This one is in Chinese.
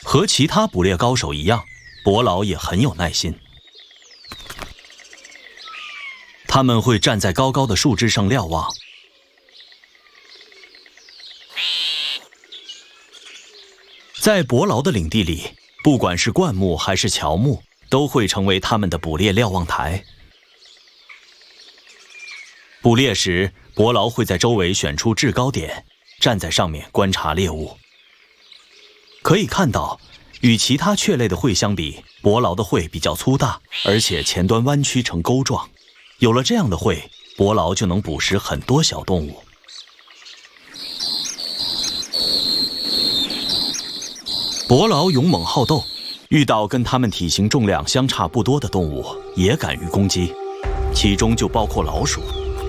和其他捕猎高手一样，伯劳也很有耐心。他们会站在高高的树枝上瞭望。在伯劳的领地里，不管是灌木还是乔木，都会成为他们的捕猎瞭望台。捕猎时，伯劳会在周围选出制高点，站在上面观察猎物。可以看到，与其他雀类的喙相比，伯劳的喙比较粗大，而且前端弯曲成钩状。有了这样的喙，伯劳就能捕食很多小动物。伯劳勇猛好斗，遇到跟他们体型重量相差不多的动物，也敢于攻击，其中就包括老鼠。